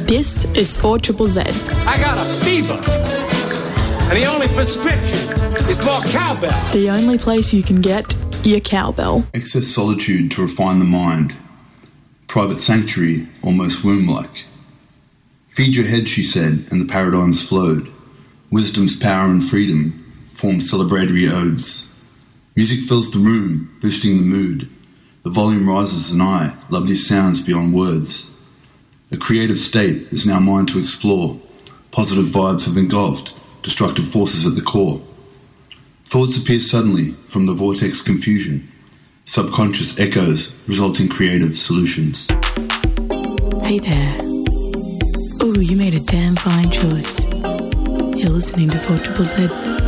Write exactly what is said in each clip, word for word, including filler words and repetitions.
This is four triple Z. I got a fever, and the only prescription is more cowbell. The only place you can get your cowbell. Excess solitude to refine the mind. Private sanctuary, almost womb-like. Feed your head, she said, and the paradigms flowed. Wisdom's power and freedom form celebratory odes. Music fills the room, boosting the mood. The volume rises and I love these sounds beyond words. A creative state is now mine to explore. Positive vibes have engulfed, destructive forces at the core. Thoughts appear suddenly from the vortex confusion. Subconscious echoes result in creative solutions. Hey there. Ooh, you made a damn fine choice. You're listening to four triple Z.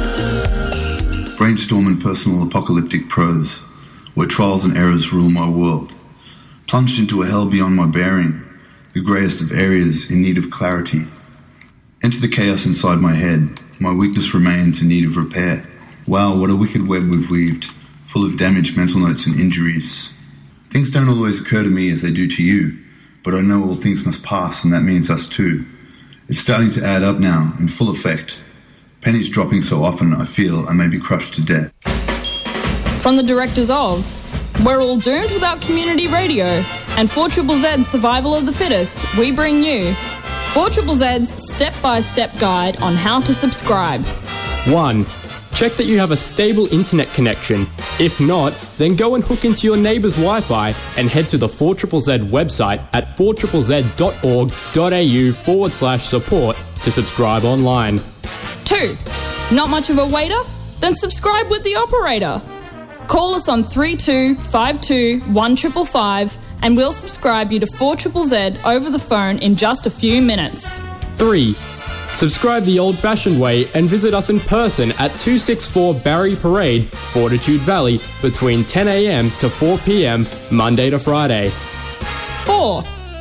Brainstorm in personal apocalyptic prose, where trials and errors rule my world. Plunged into a hell beyond my bearing, the greyest of areas in need of clarity. Enter the chaos inside my head, my weakness remains in need of repair. Wow, what a wicked web we've weaved, full of damaged mental notes and injuries. Things don't always occur to me as they do to you, but I know all things must pass, and that means us too. It's starting to add up now, in full effect. Pennies dropping so often I feel I may be crushed to death. From the directors of We're All Doomed Without Community Radio and four triple Z's Survival of the Fittest, we bring you four triple Z's step-by-step guide on how to subscribe. one. Check that you have a stable internet connection. If not, then go and hook into your neighbour's Wi-Fi and head to the four triple Z website at four triple z dot org dot a u forward slash support to subscribe online. two. Not much of a waiter? Then subscribe with the operator. Call us on three two five two one five five five and we'll subscribe you to four triple Z over the phone in just a few minutes. three. Subscribe the old-fashioned way and visit us in person at two sixty-four Barry Parade, Fortitude Valley, between ten a.m. to four p.m, Monday to Friday. four.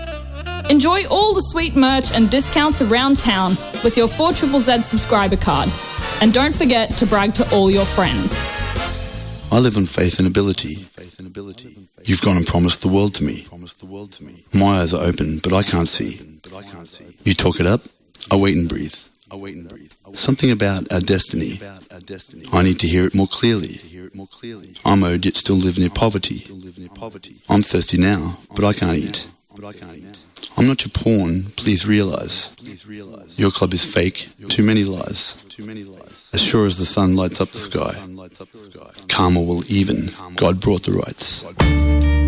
Enjoy all the sweet merch and discounts around town with your four triple Z subscriber card. And don't forget to brag to all your friends. I live on faith and ability. You've gone and promised the world to me. My eyes are open, but I can't see. You talk it up, I wait and breathe. Something about our destiny. I need to hear it more clearly. I'm owed yet still live near poverty. I'm thirsty now, but I can't eat. I'm not your pawn, please realise. Your club is fake, too many lies. As sure as the sun lights up the sky, karma will even. God brought the rights.